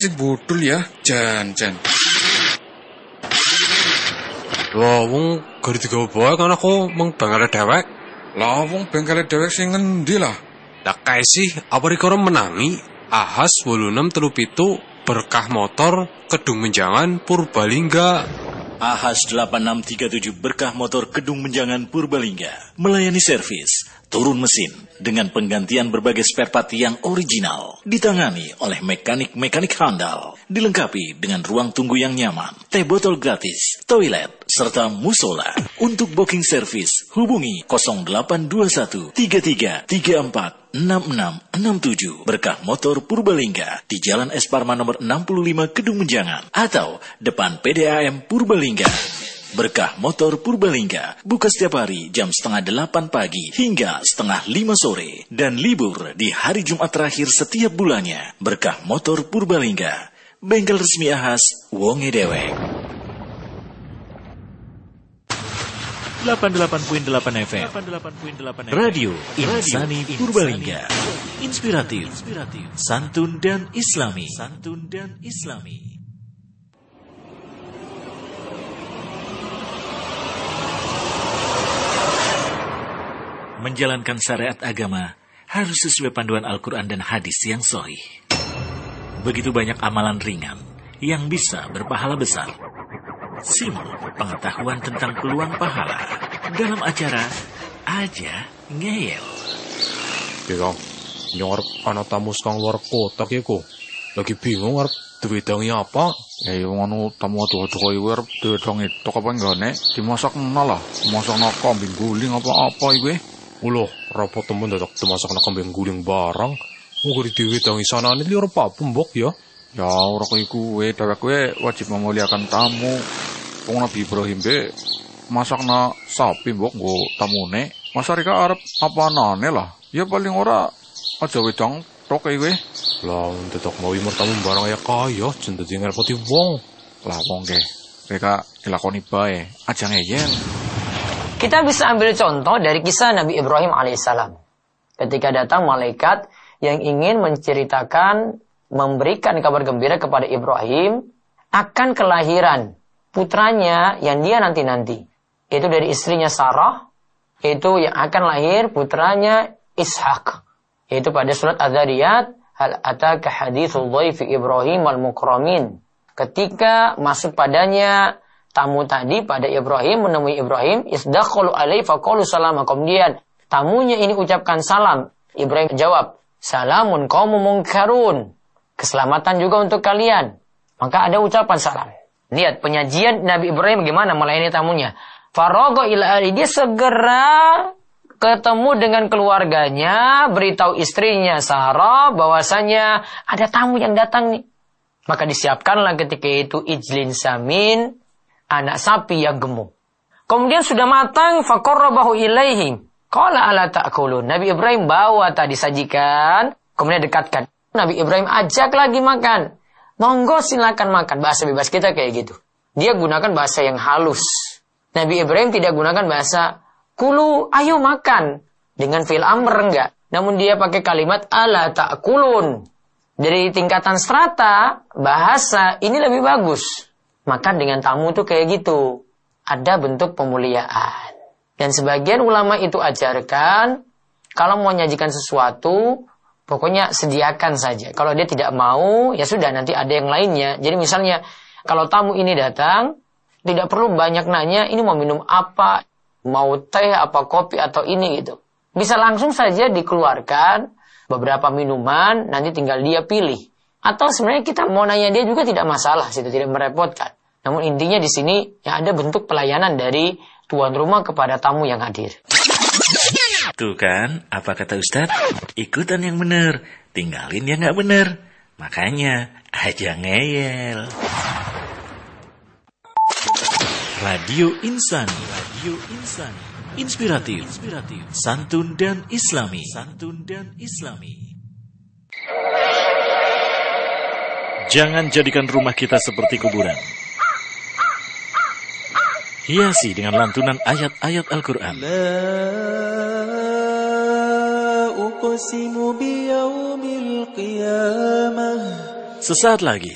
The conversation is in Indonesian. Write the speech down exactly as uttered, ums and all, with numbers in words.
pasti bodol ya, jan-jan. Wah, wong gari digawe bae kan aku mung bengkel dewek. Lah wong bengkel dewek sing ngendi lah? Lah kae sih apa rikara menangi Ahas wolu enam telu pitu berkah motor Kedung Menjangan Purbalingga. Ahas delapan enam tiga tujuh berkah motor Kedung Menjangan Purbalingga melayani servis, turun mesin dengan penggantian berbagai spare part yang original, ditangani oleh mekanik-mekanik handal, dilengkapi dengan ruang tunggu yang nyaman, teh botol gratis, toilet, serta musola. Untuk booking service hubungi nol delapan dua satu tiga tiga tiga empat enam enam enam tujuh Berkah Motor Purbalingga di Jalan Es Parman nomor enam puluh lima Kedung Menjangan atau depan P D A M Purbalingga. Berkah Motor Purbalingga buka setiap hari jam setengah delapan pagi hingga setengah lima sore dan libur di hari Jumat terakhir setiap bulannya. Berkah Motor Purbalingga, bengkel resmi Ahas wonge dewek. delapan puluh delapan koma delapan F M Radio Insani Purbalingga. Inspiratif, santun dan islami. Santun dan islami. Menjalankan syariat agama harus sesuai panduan Al-Quran dan hadis yang sahih. Begitu banyak amalan ringan yang bisa berpahala besar. Simak pengetahuan tentang peluang pahala dalam acara Aja Ngeyel. Ya, nyorep ana tamu saka luar kota ki kok. Lagi bingung arep diwedangi apa? Ya yo ngono tamu ado-ado koyo kuwi arep diwedangi tok apa enggane dimasak menal lah. Masakna kambing guling apa-apa iki. Uloh, rapo temen dadak dimasakna kambing guling barang. Wong gari diwedangi sanane li ora apa mbok ya. Ya ora koyo kuwi, dhewek kuwi wajib memuliakan tamu. Wong Nabi Ibrahim be masakna sapi mbok nggo tamune. Masa rika arep apanane lah. Ya paling ora aja wedang tok iki. Lah dadak mau mertamu barang ya kaya jen dadi ngrepoti wong. Lah wong ke rika dilakoni bae, aja ngeyel. Kita bisa ambil contoh dari kisah Nabi Ibrahim alaihissalam. Ketika datang malaikat yang ingin menceritakan, memberikan kabar gembira kepada Ibrahim akan kelahiran putranya yang dia nanti-nanti. Itu dari istrinya Sarah, itu yang akan lahir putranya Ishak. Itu pada surat Az-Zariyat, hal ataka haditsul dhaifi Ibrahim al-mukramin. Ketika masuk padanya tamu tadi pada Ibrahim, menemui Ibrahim, isdaqalu alaihi faqalu salam. Kemudian tamunya ini ucapkan salam. Ibrahim jawab, salamun qaumun munkarun. Keselamatan juga untuk kalian. Maka ada ucapan salam. Lihat penyajian Nabi Ibrahim bagaimana melayani tamunya. Faragha ila ahli, dia segera ketemu dengan keluarganya, beritahu istrinya Sarah bahwasanya ada tamu yang datang nih. Maka disiapkanlah ketika itu ijlin samin, anak sapi yang gemuk. Kemudian sudah matang, faqarrabahu ilaihim. Qala ala ta'kulun. Nabi Ibrahim bawa tadi sajikan, kemudian dekatkan. Nabi Ibrahim ajak lagi makan. Monggo silakan makan. Bahasa bebas kita kayak gitu. Dia gunakan bahasa yang halus. Nabi Ibrahim tidak gunakan bahasa kulu, ayo makan. Dengan fil amr enggak. Namun dia pakai kalimat ala ta'kulun. Dari tingkatan strata, bahasa ini lebih bagus. Makan dengan tamu tuh kayak gitu. Ada bentuk pemuliaan. Dan sebagian ulama itu ajarkan, kalau mau nyajikan sesuatu, pokoknya sediakan saja. Kalau dia tidak mau, ya sudah nanti ada yang lainnya. Jadi misalnya, kalau tamu ini datang, tidak perlu banyak nanya, ini mau minum apa, mau teh, apa kopi, atau ini gitu. Bisa langsung saja dikeluarkan beberapa minuman, nanti tinggal dia pilih. Atau sebenarnya kita mau nanya dia juga tidak masalah, situ tidak merepotkan. Namun intinya di sini ya ada bentuk pelayanan dari tuan rumah kepada tamu yang hadir. Tuh kan, apa kata Ustadz? Ikutan yang benar, tinggalin yang nggak benar. Makanya aja ngeyel. Radio Insani, Radio Insani, inspiratif, inspiratif, santun dan islami, santun dan islami. Jangan jadikan rumah kita seperti kuburan. Hiasi dengan lantunan ayat-ayat Al-Quran. Sesaat lagi